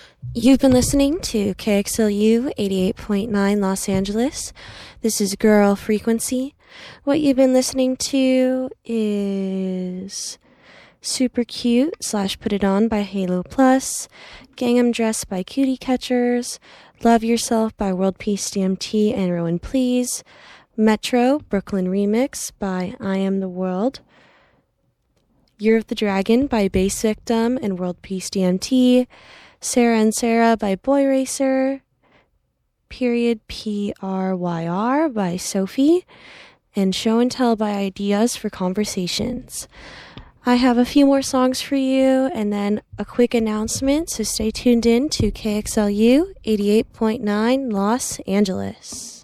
You've been listening to KXLU 88.9 Los Angeles. This is Girl Frequency. What you've been listening to is Super Cute / Put It On by Halo Plus, Gangnam Dress by Cutie Catchers, Love Yourself by World Peace DMT and Rowan Please, Metro Brooklyn Remix by I Am the World, Year of the Dragon by Bass Victim and World Peace DMT, Sarah and Sarah by Boy Racer, PRYR by Sophie, and Show and Tell by Ideas for Conversations. I have a few more songs for you and then a quick announcement, so stay tuned in to KXLU 88.9 Los Angeles.